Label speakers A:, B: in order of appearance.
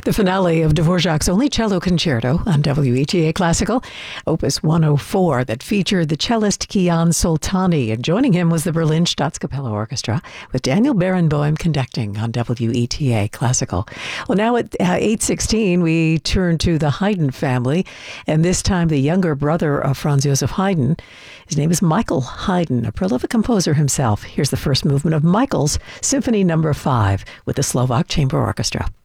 A: The finale of Dvorak's only cello concerto on WETA Classical, Opus 104, that featured the cellist Kiyan Soltani. And joining him was the Berlin Staatskapelle Orchestra, with Daniel Barenboim conducting on WETA Classical. Well, now at 8:16, we turn to the Haydn family, and this time the younger brother of Franz Joseph Haydn. His name is Michael Haydn, a prolific composer himself. Here's the first movement of Michael's Symphony No. 5 with the Slovak Chamber Orchestra.